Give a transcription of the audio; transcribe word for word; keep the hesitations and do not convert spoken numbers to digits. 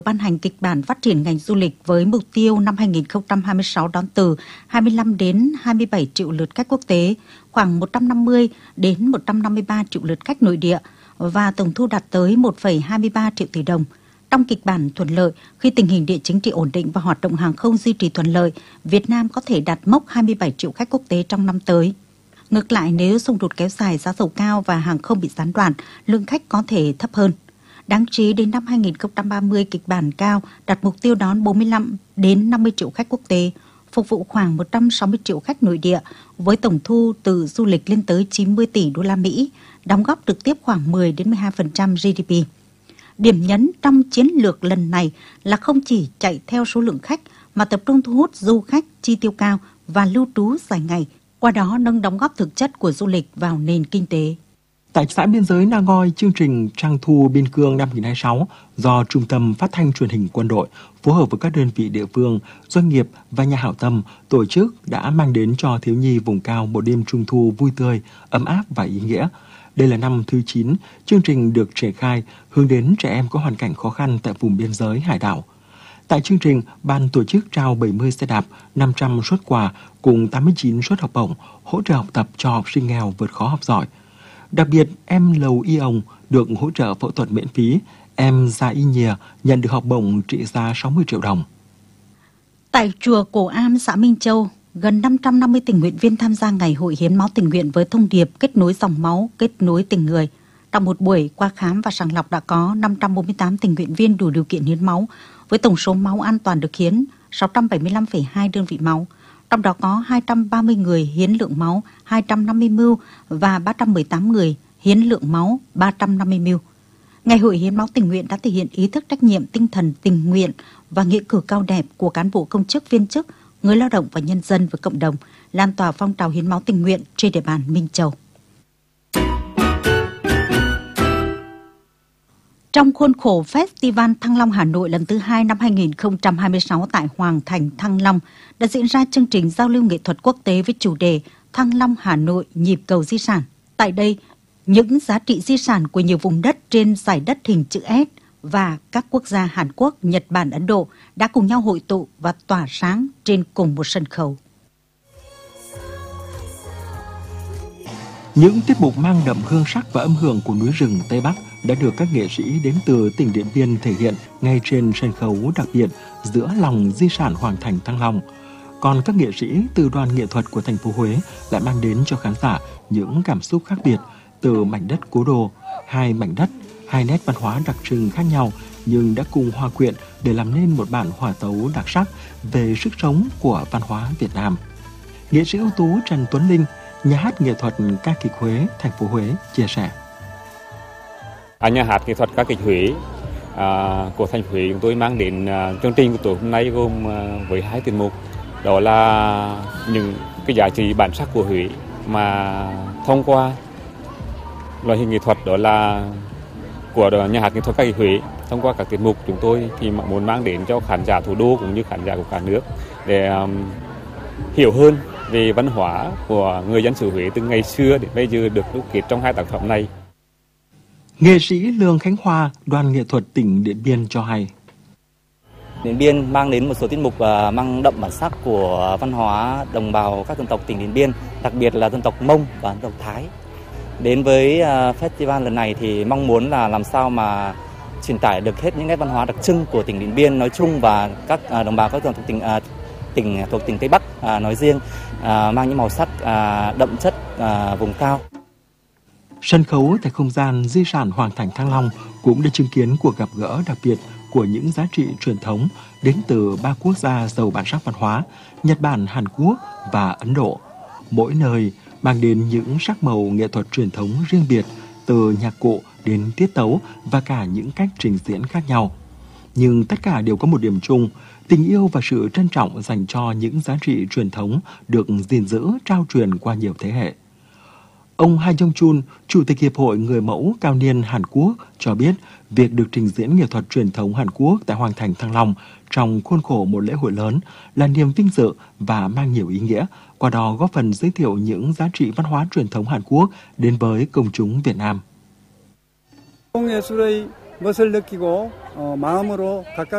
ban hành kịch bản phát triển ngành du lịch với mục tiêu năm hai nghìn không trăm hai mươi sáu đón từ hai mươi lăm đến hai mươi bảy triệu lượt khách quốc tế, khoảng một trăm năm mươi đến một trăm năm mươi ba triệu lượt khách nội địa và tổng thu đạt tới một phẩy hai mươi ba triệu tỷ đồng. Trong kịch bản thuận lợi, khi tình hình địa chính trị ổn định và hoạt động hàng không duy trì thuận lợi, Việt Nam có thể đạt mốc hai mươi bảy triệu khách quốc tế trong năm tới. Ngược lại, nếu xung đột kéo dài, giá dầu cao và hàng không bị gián đoạn, lượng khách có thể thấp hơn. Đáng chú ý, đến năm hai nghìn không trăm ba mươi, kịch bản cao đặt mục tiêu đón bốn mươi lăm đến năm mươi triệu khách quốc tế, phục vụ khoảng một trăm sáu mươi triệu khách nội địa, với tổng thu từ du lịch lên tới chín mươi tỷ đô la Mỹ, đóng góp trực tiếp khoảng mười đến mười hai phần trăm giê đê pê. Điểm nhấn trong chiến lược lần này là không chỉ chạy theo số lượng khách mà tập trung thu hút du khách chi tiêu cao và lưu trú dài ngày, qua đó nâng đóng góp thực chất của du lịch vào nền kinh tế. Tại xã biên giới Na Ngoi, chương trình Trăng Thu Biên Cương năm hai nghìn không trăm hai mươi sáu do Trung tâm Phát thanh Truyền hình Quân đội phối hợp với các đơn vị địa phương, doanh nghiệp và nhà hảo tâm tổ chức đã mang đến cho thiếu nhi vùng cao một đêm Trung Thu vui tươi, ấm áp và ý nghĩa. Đây là năm thứ chín chương trình được triển khai hướng đến trẻ em có hoàn cảnh khó khăn tại vùng biên giới hải đảo. Tại chương trình, ban tổ chức trao bảy mươi xe đạp, năm trăm suất quà cùng tám mươi chín suất học bổng hỗ trợ học tập cho học sinh nghèo vượt khó học giỏi. Đặc biệt, em Lầu Y Ông được hỗ trợ phẫu thuật miễn phí, em Gia Y Nhìa nhận được học bổng trị giá sáu mươi triệu đồng. Tại chùa Cổ Am, xã Minh Châu, gần năm trăm năm mươi tình nguyện viên tham gia ngày hội hiến máu tình nguyện với thông điệp kết nối dòng máu, kết nối tình người. Trong một buổi qua khám và sàng lọc đã có năm trăm bốn mươi tám tình nguyện viên đủ điều kiện hiến máu, với tổng số máu an toàn được hiến sáu trăm bảy mươi lăm phẩy hai đơn vị máu. Trong đó có hai trăm ba mươi người hiến lượng máu hai trăm năm mươi mi li lít và ba trăm mười tám người hiến lượng máu ba trăm năm mươi mi li lít. Ngày hội hiến máu tình nguyện đã thể hiện ý thức trách nhiệm, tinh thần tình nguyện và nghĩa cử cao đẹp của cán bộ công chức viên chức, người lao động và nhân dân với cộng đồng, lan tỏa phong trào hiến máu tình nguyện trên địa bàn Minh Châu. Trong khuôn khổ Festival Thăng Long Hà Nội lần thứ hai năm hai nghìn không trăm hai mươi sáu tại Hoàng Thành Thăng Long đã diễn ra chương trình giao lưu nghệ thuật quốc tế với chủ đề Thăng Long Hà Nội nhịp cầu di sản. Tại đây, những giá trị di sản của nhiều vùng đất trên giải đất hình chữ S và các quốc gia Hàn Quốc, Nhật Bản, Ấn Độ đã cùng nhau hội tụ và tỏa sáng trên cùng một sân khấu. Những tiết mục mang đậm hương sắc và âm hưởng của núi rừng Tây Bắc đã được các nghệ sĩ đến từ tỉnh Điện Biên thể hiện ngay trên sân khấu đặc biệt giữa lòng di sản Hoàng Thành Thăng Long. Còn các nghệ sĩ từ đoàn nghệ thuật của thành phố Huế lại mang đến cho khán giả những cảm xúc khác biệt từ mảnh đất cố đô, hai mảnh đất, hai nét văn hóa đặc trưng khác nhau nhưng đã cùng hòa quyện để làm nên một bản hòa tấu đặc sắc về sức sống của văn hóa Việt Nam. Nghệ sĩ ưu tú Trần Tuấn Linh, nhà hát nghệ thuật ca kịch Huế, thành phố Huế chia sẻ. À, nhà hát nghệ thuật ca kịch Huế à, của thành phố Huế chúng tôi mang đến à, chương trình của tối hôm nay gồm à, với hai tiết mục, đó là những cái giá trị bản sắc của Huế mà thông qua loại hình nghệ thuật đó là của nhà hát nghệ thuật ca kịch Huế. Thông qua các tiết mục chúng tôi thì muốn mang đến cho khán giả thủ đô cũng như khán giả của cả nước để um, hiểu hơn về văn hóa của người dân xứ Huế từ ngày xưa đến bây giờ được đúc kết trong hai tác phẩm này. Nghệ sĩ Lương Khánh Hoa, đoàn nghệ thuật tỉnh Điện Biên cho hay. Điện Biên mang đến một số tiết mục mang đậm bản sắc của văn hóa đồng bào các dân tộc tỉnh Điện Biên, đặc biệt là dân tộc Mông và dân tộc Thái. Đến với festival lần này thì mong muốn là làm sao mà truyền tải được hết những nét văn hóa đặc trưng của tỉnh Điện Biên nói chung và các đồng bào các dân tộc tỉnh tỉnh thuộc tỉnh Tây Bắc nói riêng, mang những màu sắc đậm chất vùng cao. Sân khấu tại không gian di sản Hoàng Thành Thăng Long cũng đã chứng kiến cuộc gặp gỡ đặc biệt của những giá trị truyền thống đến từ ba quốc gia giàu bản sắc văn hóa, Nhật Bản, Hàn Quốc và Ấn Độ. Mỗi nơi mang đến những sắc màu nghệ thuật truyền thống riêng biệt, từ nhạc cụ đến tiết tấu và cả những cách trình diễn khác nhau. Nhưng tất cả đều có một điểm chung, tình yêu và sự trân trọng dành cho những giá trị truyền thống được gìn giữ, trao truyền qua nhiều thế hệ. Ông Ha Jong Chun, Chủ tịch Hiệp hội Người mẫu cao niên Hàn Quốc cho biết việc được trình diễn nghệ thuật truyền thống Hàn Quốc tại Hoàng Thành Thăng Long trong khuôn khổ một lễ hội lớn là niềm vinh dự và mang nhiều ý nghĩa, qua đó góp phần giới thiệu những giá trị văn hóa truyền thống Hàn Quốc đến với công chúng Việt Nam.